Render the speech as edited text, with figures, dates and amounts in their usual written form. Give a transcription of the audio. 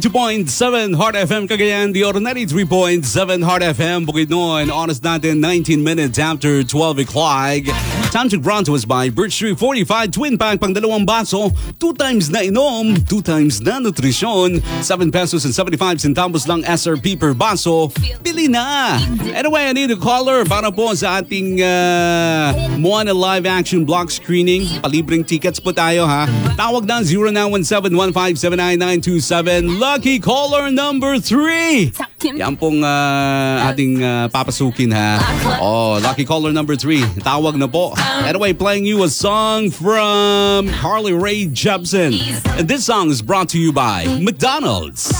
92.7 Heart FM Cagayan, the Oro 93.7 Heart FM Bukidnon. Honest natin, 19 minutes after 12 o'clock. Time to brought to us by Birch Tree 45 Twin Pack, pang dalawang baso, 2 times na inom, 2 times na nutrisyon, 7 pesos and 75 centavos lang SRP per baso. Bili na! Anyway, I need a caller para po sa ating Moana live action block screening. Palibreng tickets po tayo ha. Tawag na 0917-1579-927. Lucky caller number 3. Yan pong ating papasukin ha. Oh, lucky caller number 3. Tawag na po. Anyway, playing you a song from Carly Rae Jepsen. And this song is brought to you by McDonald's.